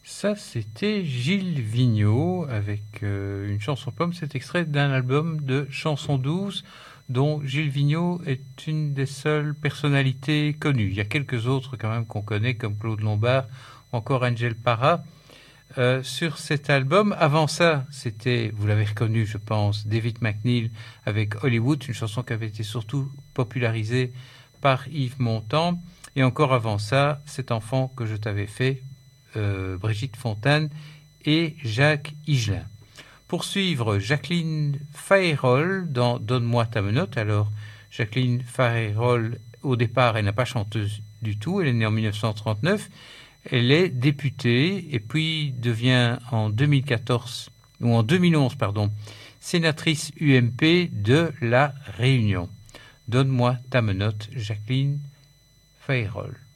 Ça, c'était Gilles Vigneault avec une chanson pomme. C'est extrait d'un album de chansons douces dont Gilles Vigneault est une des seules personnalités connues. Il y a quelques autres quand même qu'on connaît comme Claude Lombard ou encore Angel Parra. Sur cet album, avant ça, c'était, vous l'avez reconnu je pense, David McNeil avec Hollywood, une chanson qui avait été surtout popularisée par Yves Montand. Et encore avant ça, Cet enfant que je t'avais fait, Brigitte Fontaine et Jacques Higelin. Pour suivre, Jacqueline Faérol dans Donne-moi ta menotte. Alors, Jacqueline Faérol, au départ, elle n'a pas chanteuse du tout. Elle est née en 1939. Elle est députée et puis devient en 2011, sénatrice UMP de La Réunion. Donne-moi ta menotte, Jacqueline Faérol.